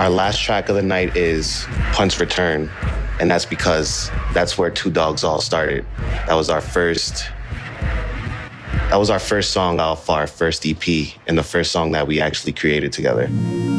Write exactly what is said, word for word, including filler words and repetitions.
Our last track of the night is Punt's Return, and that's because that's where Two Dogs all started. That was our first, that was our first song off our first E P and the first song that we actually created together.